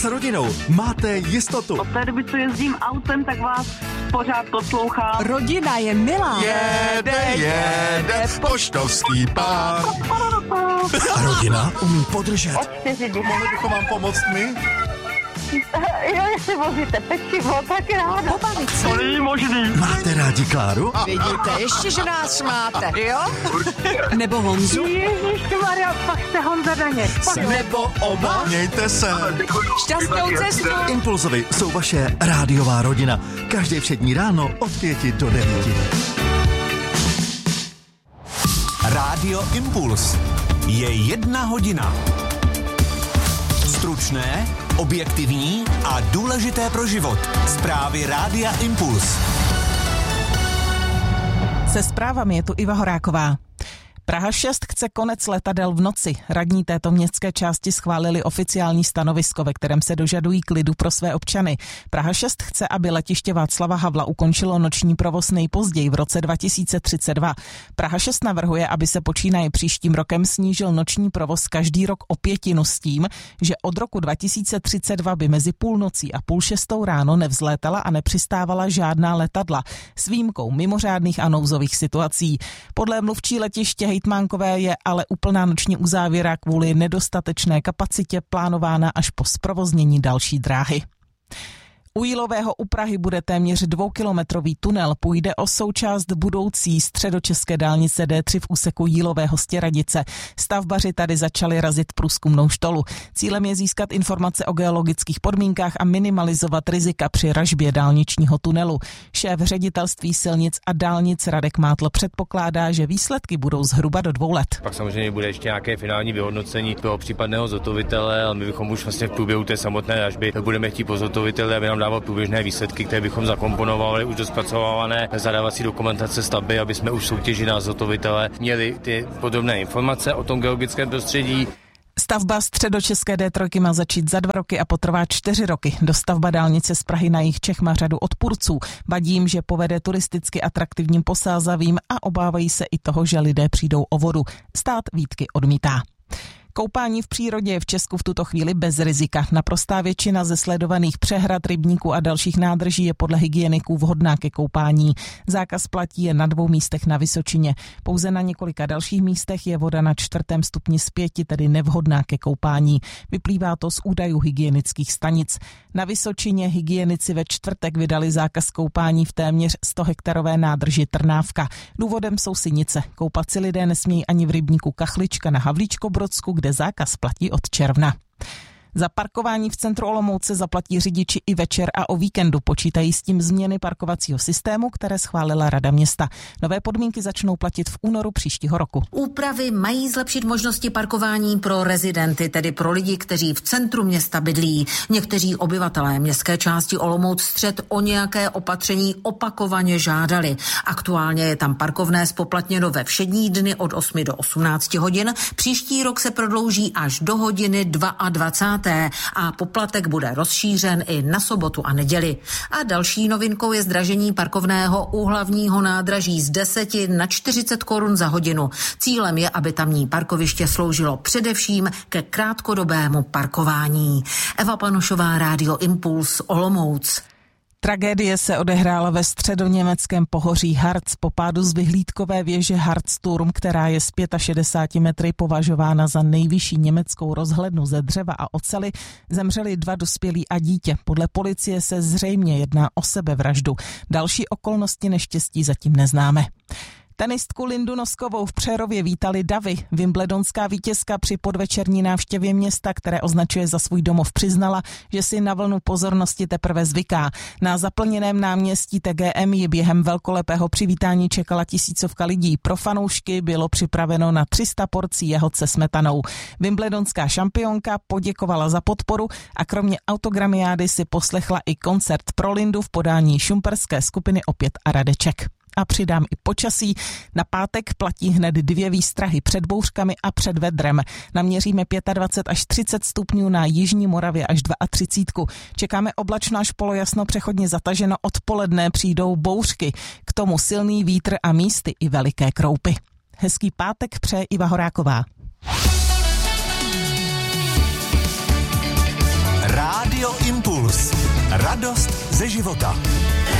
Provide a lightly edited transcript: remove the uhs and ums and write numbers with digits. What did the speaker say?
S rodinou máte jistotu. Od té doby, co jezdím autem, tak vás pořád poslouchám. Rodina je milá. Jede, poštovský pán. A rodina umí podržet. Od 4 dny. Mohli bychom vám pomoct my? Jo, jestli vozíte pečivo, tak ráda. Pobavit se. To není možný. Máte rádi Kláru? Vidíte, ještě, že nás máte, jo? Nebo Honzu? Ježišmarja, pak jste Honza Daněk. Nebo oba? Mějte se. Šťastnou cestu. Impulzovi jsou vaše rádiová rodina. Každý všední ráno od 5 do 9. Rádio Impuls. Je 1 hodina. Stručné, objektivní a důležité pro život. Zprávy Rádia Impuls. Se zprávami je tu Iva Horáková. Praha 6 chce konec letadel v noci. Radní této městské části schválili oficiální stanovisko, ve kterém se dožadují klidu pro své občany. Praha 6 chce, aby letiště Václava Havla ukončilo noční provoz nejpozději v roce 2032. Praha 6 navrhuje, aby se počínaje příštím rokem snížil noční provoz každý rok o 1/5 s tím, že od roku 2032 by mezi půlnocí a 5:30 ráno nevzlétala a nepřistávala žádná letadla, s výjimkou mimořádných a nouzových situací. Podle mluvčí letiště hejtmánkové je ale úplná noční uzávěra kvůli nedostatečné kapacitě plánována až po zprovoznění další dráhy. U Jílového u Prahy bude téměř 2kilometrový tunel. Půjde o součást budoucí středočeské dálnice D3 v úseku Jílového Stěradice. Stavbaři tady začali razit průzkumnou štolu. Cílem je získat informace o geologických podmínkách a minimalizovat rizika při ražbě dálničního tunelu. Šéf ředitelství silnic a dálnic Radek Mátl předpokládá, že výsledky budou zhruba do 2 let. Pak samozřejmě bude ještě nějaké finální vyhodnocení toho případného zhotovitele, ale my bychom už vlastně v průběhu té samotné ražby budeme chtít po zhotoviteli, aby nám dával průběžné výsledky, které bychom zakomponovali už do zpracovávané zadávací dokumentace stavby, aby jsme už soutěži na zhotovitele měli ty podrobné informace o tom geologickém prostředí. Stavba středočeské D3 má začít za 2 roky a potrvá 4 roky. Dostavba dálnice z Prahy na jih Čech má řadu odpůrců. Vadí jim, že povede turisticky atraktivním Posázavím a obávají se i toho, že lidé přijdou o vodu. Stát výtky odmítá. Koupání v přírodě je v Česku v tuto chvíli bez rizika. Naprostá většina ze sledovaných přehrad, rybníků a dalších nádrží je podle hygieniků vhodná ke koupání. Zákaz platí je na 2 místech na Vysočině. Pouze na několika dalších místech je voda na 4. stupni zpěti, tedy nevhodná ke koupání. Vyplývá to z údajů hygienických stanic. Na Vysočině hygienici ve čtvrtek vydali zákaz koupání v téměř 100hektarové nádrži Trnávka. Důvodem jsou sinice. Koupat si lidé nesmějí ani v rybníku Kachlička na Havlíčkobrodsku, kde zákaz platí od června. Za parkování v centru Olomouce zaplatí řidiči i večer a o víkendu. Počítají s tím změny parkovacího systému, které schválila Rada města. Nové podmínky začnou platit v únoru příštího roku. Úpravy mají zlepšit možnosti parkování pro rezidenty, tedy pro lidi, kteří v centru města bydlí. Někteří obyvatelé městské části Olomouc Střed o nějaké opatření opakovaně žádali. Aktuálně je tam parkovné zpoplatněno ve všední dny od 8 do 18 hodin. Příští rok se prodlouží až do hodiny 22. A poplatek bude rozšířen i na sobotu a neděli. A další novinkou je zdražení parkovného u hlavního nádraží z 10 na 40 korun za hodinu. Cílem je, aby tamní parkoviště sloužilo především ke krátkodobému parkování. Eva Panošová, Rádio Impuls, Olomouc. Tragédie se odehrála ve středoněmeckém pohoří Harz. Po pádu z vyhlídkové věže Harzturm, která je z 65 metry považována za nejvyšší německou rozhlednu ze dřeva a oceli, zemřeli 2 dospělí a dítě. Podle policie se zřejmě jedná o sebevraždu. Další okolnosti neštěstí zatím neznáme. Tenistku Lindu Noskovou v Přerově vítali davy. Wimbledonská vítězka při podvečerní návštěvě města, které označuje za svůj domov, přiznala, že si na vlnu pozornosti teprve zvyká. Na zaplněném náměstí TGM ji během velkolepého přivítání čekala 1000 lidí. Pro fanoušky bylo připraveno na 300 porcí jehod se smetanou. Wimbledonská šampionka poděkovala za podporu a kromě autogramiády si poslechla i koncert pro Lindu v podání šumperské skupiny Opět a Radeček. A přidám i počasí. Na pátek platí hned 2 výstrahy před bouřkami a před vedrem. Naměříme 25 až 30 stupňů na jižní Moravě až 32. Čekáme oblačno až polojasno, přechodně zataženo, odpoledne přijdou bouřky. K tomu silný vítr a místy i veliké kroupy. Hezký pátek přeje Iva Horáková. Rádio Radost ze života.